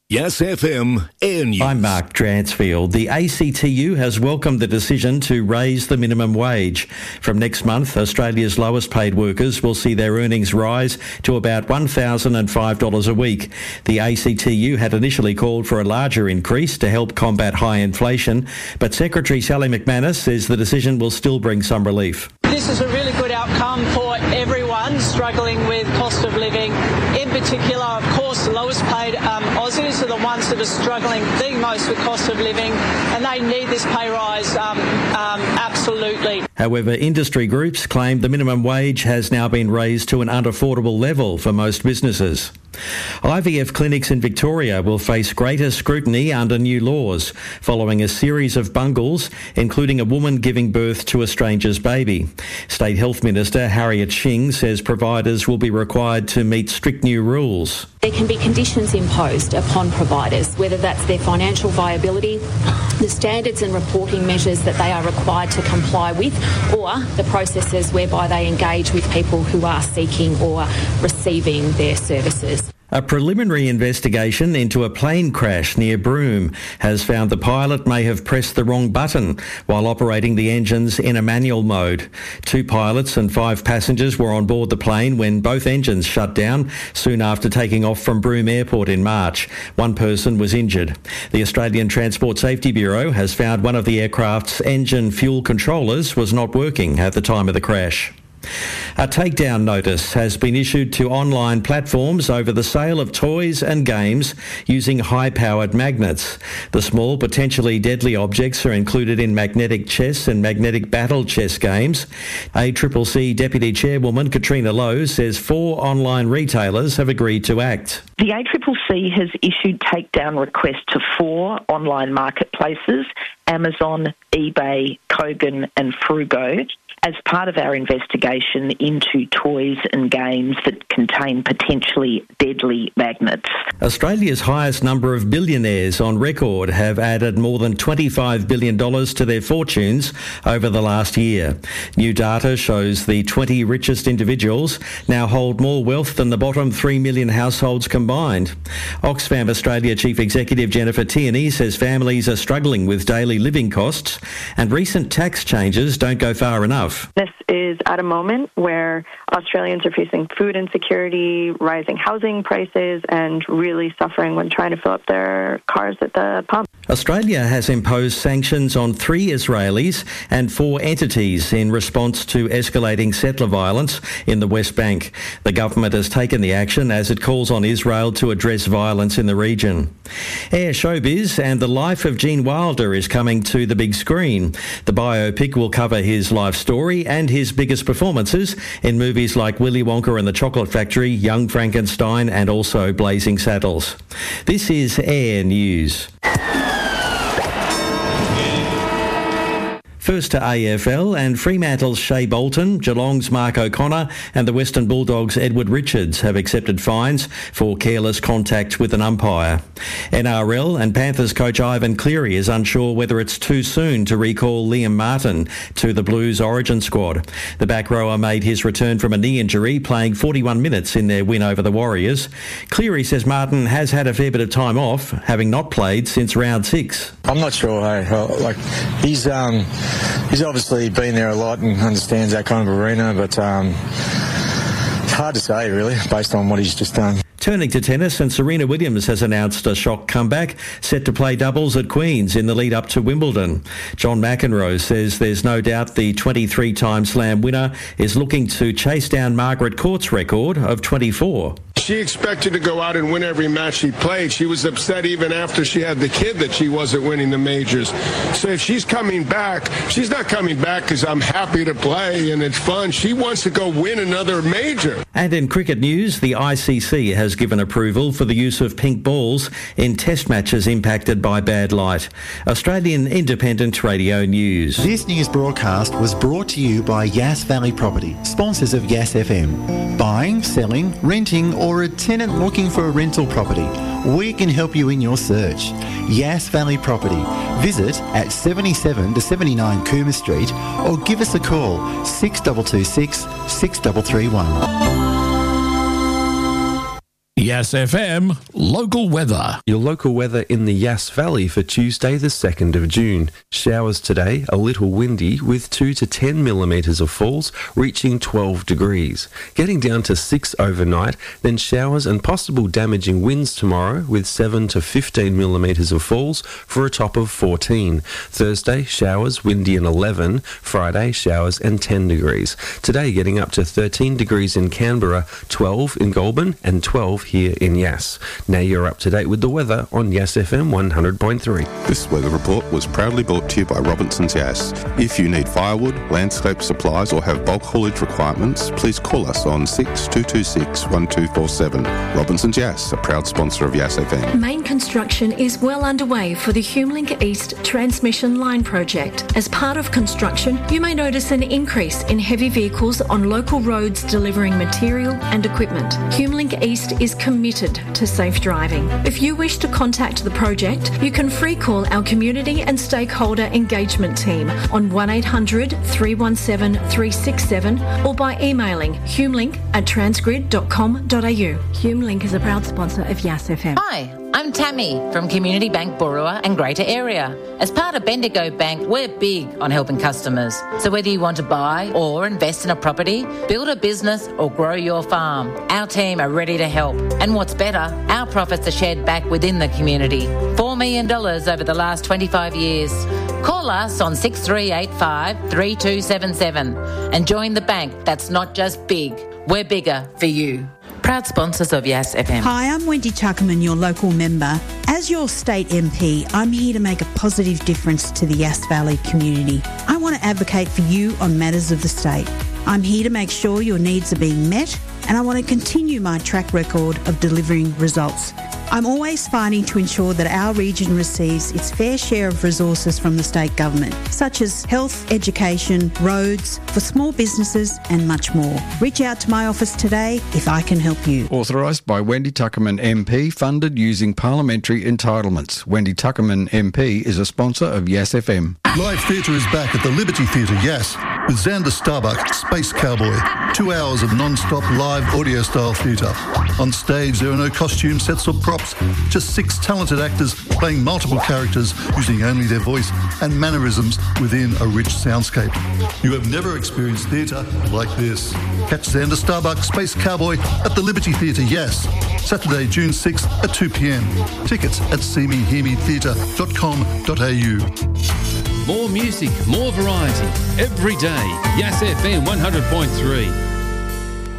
Yes FM Air News. I'm Mark Dransfield. The ACTU has welcomed the decision to raise the minimum wage. From next month, Australia's lowest paid workers will see their earnings rise to about $1,005 a week. The ACTU had initially called for a larger increase to help combat high inflation, but Secretary Sally McManus says the decision will still bring some relief. This is a really good outcome for everyone struggling with cost of living. In particular, of course, the lowest paid Aussies are the ones that are struggling the most with cost of living, and they need this pay rise absolutely. However, industry groups claim the minimum wage has now been raised to an unaffordable level for most businesses. IVF clinics in Victoria will face greater scrutiny under new laws following a series of bungles, including a woman giving birth to a stranger's baby. State Health Minister Harriet Shing says providers will be required to meet strict new rules. There can be conditions imposed upon providers, whether that's their financial viability, the standards and reporting measures that they are required to comply with, or the processes whereby they engage with people who are seeking or receiving their services. A preliminary investigation into a plane crash near Broome has found the pilot may have pressed the wrong button while operating the engines in a manual mode. 2 pilots and 5 passengers were on board the plane when both engines shut down soon after taking off from Broome Airport in March. 1 person was injured. The Australian Transport Safety Bureau has found one of the aircraft's engine fuel controllers was not working at the time of the crash. A takedown notice has been issued to online platforms over the sale of toys and games using high-powered magnets. The small, potentially deadly objects are included in magnetic chess and magnetic battle chess games. ACCC Deputy Chairwoman Katrina Lowe says 4 online retailers have agreed to act. The ACCC has issued takedown requests to 4 online marketplaces, Amazon, eBay, Kogan and Frugo, as part of our investigation into toys and games that contain potentially deadly magnets. Australia's highest number of billionaires on record have added more than $25 billion to their fortunes over the last year. New data shows the 20 richest individuals now hold more wealth than the bottom 3 million households combined. Oxfam Australia Chief Executive Jennifer Tierney says families are struggling with daily living costs and recent tax changes don't go far enough. This is at a moment where Australians are facing food insecurity, rising housing prices, and really suffering when trying to fill up their cars at the pump. Australia has imposed sanctions on 3 Israelis and 4 entities in response to escalating settler violence in the West Bank. The government has taken the action as it calls on Israel to address violence in the region. Air Showbiz and the life of Gene Wilder is coming to the big screen. The biopic will cover his life story and his biggest performances in movies like Willy Wonka and the Chocolate Factory, Young Frankenstein and also Blazing Saddles. This is Air News. First to AFL, and Fremantle's Shea Bolton, Geelong's Mark O'Connor and the Western Bulldogs' Edward Richards have accepted fines for careless contact with an umpire. NRL and Panthers coach Ivan Cleary is unsure whether it's too soon to recall Liam Martin to the Blues origin squad. The back rower made his return from a knee injury, playing 41 minutes in their win over the Warriors. Cleary says Martin has had a fair bit of time off, having not played since round 6. I'm not sure, he's obviously been there a lot and understands that kind of arena, but it's hard to say, really, based on what he's just done. Turning to tennis, and Serena Williams has announced a shock comeback, set to play doubles at Queen's in the lead-up to Wimbledon. John McEnroe says there's no doubt the 23-time Slam winner is looking to chase down Margaret Court's record of 24. She expected to go out and win every match she played. She was upset even after she had the kid that she wasn't winning the majors. So if she's coming back, she's not coming back because I'm happy to play and it's fun. She wants to go win another major. And in cricket news, the ICC has given approval for the use of pink balls in test matches impacted by bad light. Australian Independent Radio News. This news broadcast was brought to you by Yass Valley Property, sponsors of Yass FM. Buying, selling, renting or a tenant looking for a rental property, we can help you in your search. Yass Valley Property. Visit at 77 to 79 Cooma Street or give us a call 6226 6331. Yass FM local weather. Your local weather in the Yass Valley for Tuesday the 2nd of June. Showers today, a little windy with 2 to 10 millimetres of falls, reaching 12 degrees. Getting down to 6 overnight, then showers and possible damaging winds tomorrow with 7 to 15 millimetres of falls for a top of 14. Thursday, showers, windy and 11. Friday, showers and 10 degrees. Today getting up to 13 degrees in Canberra, 12 in Goulburn and 12 here in Yass. Now you're up to date with the weather on Yass FM 100.3. This weather report was proudly brought to you by Robinson's Yass. If you need firewood, landscape supplies or have bulk haulage requirements, please call us on 6226 1247. Robinson's Yass, a proud sponsor of Yass FM. Main construction is well underway for the HumeLink East transmission line project. As part of construction, you may notice an increase in heavy vehicles on local roads delivering material and equipment. HumeLink East is committed to safe driving. If you wish to contact the project, you can free call our community and stakeholder engagement team on 1800 317 367 or by emailing humelink@transgrid.com.au. HumeLink is a proud sponsor of Yass FM. Hi, I'm Tammy from Community Bank Burua and Greater Area. As part of Bendigo Bank, we're big on helping customers. So whether you want to buy or invest in a property, build a business or grow your farm, our team are ready to help. And what's better, our profits are shared back within the community. $4 million over the last 25 years. Call us on 6385 3277 and join the bank that's not just big, we're bigger for you. Proud sponsors of Yass FM. Hi, I'm Wendy Tuckerman, your local member. As your state MP, I'm here to make a positive difference to the Yass Valley community. I want to advocate for you on matters of the state. I'm here to make sure your needs are being met, and I want to continue my track record of delivering results. I'm always fighting to ensure that our region receives its fair share of resources from the state government, such as health, education, roads, for small businesses and much more. Reach out to my office today if I can help you. Authorised by Wendy Tuckerman MP, funded using parliamentary entitlements. Wendy Tuckerman MP is a sponsor of Yass FM. Live theatre is back at the Liberty Theatre, Yass, with Xander Starbuck, Space Cowboy. 2 hours of non-stop live audio-style theatre. On stage, there are no costume sets or props, just 6 talented actors playing multiple characters using only their voice and mannerisms within a rich soundscape. You have never experienced theatre like this. Catch Xander Starbuck, Space Cowboy at the Liberty Theatre, Yass, Saturday, June 6th at 2 p.m. Tickets at seemehearmetheatre.com.au. More music, more variety. Every day. Yass FM 100.3.